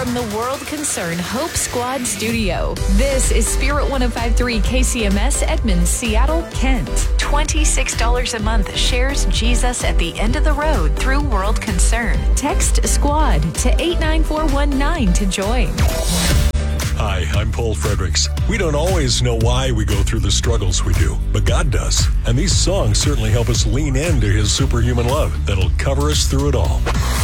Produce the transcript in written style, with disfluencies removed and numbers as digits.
from the World Concern Hope Squad studio. This is Spirit 105.3 KCMS, Edmonds, Seattle, Kent. $26 a month shares Jesus at the end of the road through World Concern. Text SQUAD to 89419 to join. Hi, I'm Paul Fredericks. We don't always know why we go through the struggles we do, but God does. And these songs certainly help us lean into His superhuman love that'll cover us through it all.